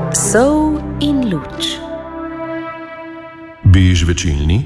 Sol in luč. Bi žvečilni?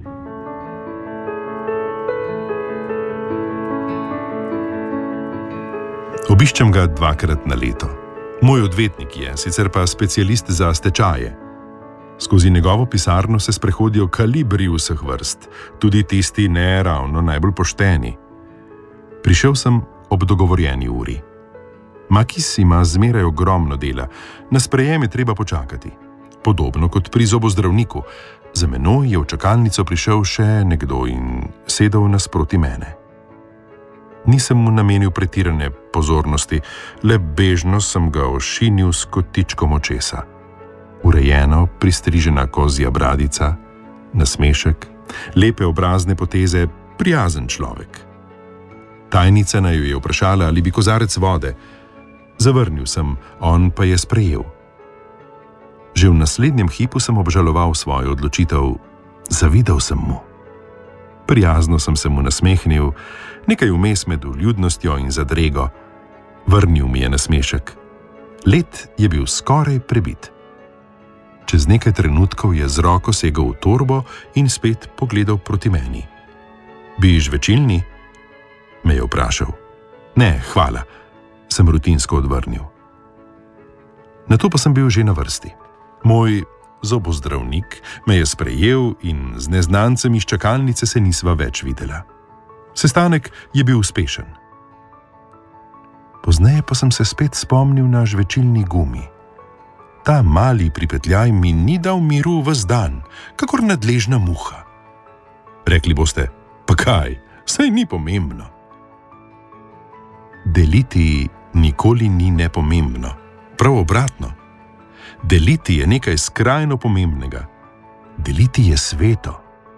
Obiščem ga 2-krat na leto. Moj odvetnik je, sicer pa specialist za stečaje. Skozi njegovo pisarno se sprehodijo kalibri vseh vrst, tudi tisti ne ravno najbolj pošteni. Prišel sem ob dogovorjeni uri. Makis ima zmeraj ogromno dela, na sprejem je treba počakati. Podobno kot pri zobozdravniku. Za menoj je v čakalnico prišel še nekdo in sedel nasproti mene. Nisem mu namenil pretirane pozornosti, le bežno sem ga ošinil s kotičkom očesa. Urejeno, pristrižena kozja bradica, nasmešek, lepe obrazne poteze, prijazen človek. Tajnica naju je vprašala, ali bi kozarec vode. Zavrnil sem, on pa je sprejel. Že v naslednjem hipu sem obžaloval svojo odločitev, zavidal sem mu. Prijazno sem se mu nasmehnil, nekaj vmes med vljudnostjo in zadrego. Vrnil mi je nasmešek. Led je bil skoraj prebit. Čez nekaj trenutkov je z roko segel v torbo in spet pogledal proti meni. Bi žvečilni? Me je vprašal. Ne, hvala, sem rutinsko odvrnil. Nato pa sem bil že na vrsti. Moj zobozdravnik me je sprejel in z neznancem iz čakalnice se nisva več videla. Sestanek je bil uspešen. Pozneje pa sem se spet spomnil na žvečilni gumi. Ta mali pripetljaj mi ni dal miru ves dan, kakor nadležna muha. Rekli boste, pa kaj, saj ni pomembno. Deliti nikoli ni nepomembno, prav obratno. Deliti je nekaj skrajno pomembnega. Deliti je sveto.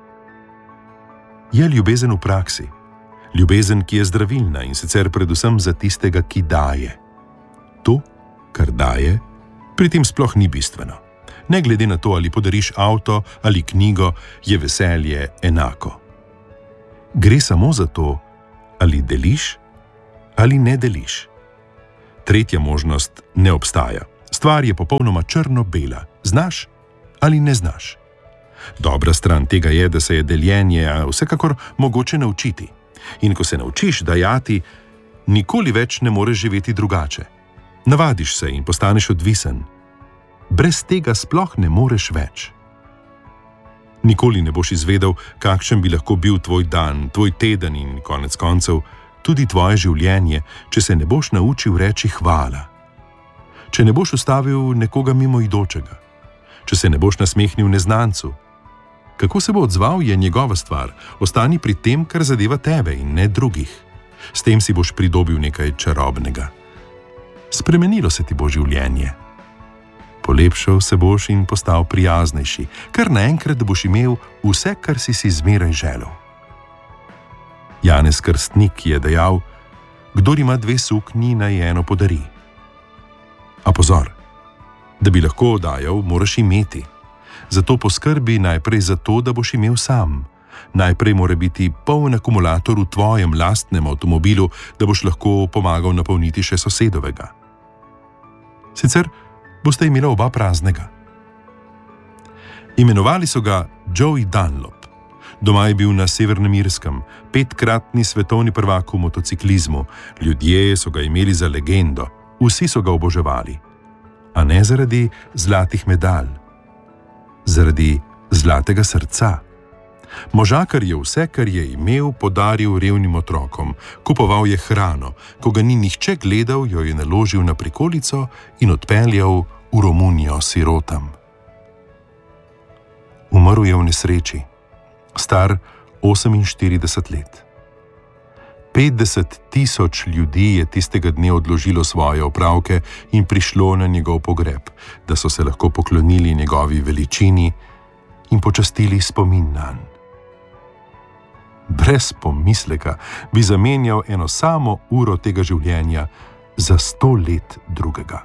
Je ljubezen v praksi. Ljubezen, ki je zdravilna in sicer predvsem za tistega, ki daje. To, kar daje, pri tem sploh ni bistveno. Ne glede na to, ali podariš avto ali knjigo, je veselje enako. Gre samo za to, ali deliš ali ne deliš. Tretja možnost ne obstaja. Stvar je popolnoma črno-bela. Znaš ali ne znaš. Dobra stran tega je, da se je deljenje vsekakor mogoče naučiti. In ko se naučiš dajati, nikoli več ne moreš živeti drugače. Navadiš se in postaneš odvisen. Brez tega sploh ne moreš več. Nikoli ne boš izvedel, kakšen bi lahko bil tvoj dan, tvoj teden in konec koncev tudi tvoje življenje, če se ne boš naučil reči hvala. Če ne boš ustavil nekoga mimoidočega. Če se ne boš nasmehnil neznancu. Kako se bo odzval, je njegova stvar. Ostani pri tem, kar zadeva tebe in ne drugih. S tem si boš pridobil nekaj čarobnega. Spremenilo se ti bo življenje. Polepšal se boš in postal prijaznejši, kar naenkrat boš imel vse, kar si zmeraj želel. Janez Krstnik je dejal, kdor ima 2 suknji, naj eno podari. A pozor, da bi lahko dajal, moraš imeti. Zato poskrbi najprej za to, da boš imel sam. Najprej mora biti poln akumulator v tvojem lastnem avtomobilu, da boš lahko pomagal napolniti še sosedovega. Sicer boste imela oba praznega. Imenovali so ga Joey Dunlop. Doma je bil na Severnem Irskem, 5-kratni svetovni prvak v motociklizmu. Ljudje so ga imeli za legendo, vsi so ga oboževali. A ne zaradi zlatih medalj, zaradi zlatega srca. Možakar je vse, kar je imel, podaril revnim otrokom. Kupoval je hrano, ko ga ni nihče gledal, jo je naložil na prikolico in odpeljal v Romunijo sirotam. Umrl je v nesreči, star 48 let. 50 000 ljudi je tistega dne odložilo svoje opravke in prišlo na njegov pogreb, da so se lahko poklonili njegovi veličini in počastili spomin nanj. Brez pomisleka bi zamenjal eno samo uro tega življenja za 100 let drugega.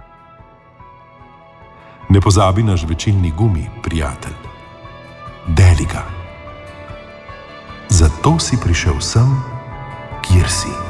Ne pozabi na žvečilni gumi, prijatelj. Deli ga. Zato si prišel sem, kjer si.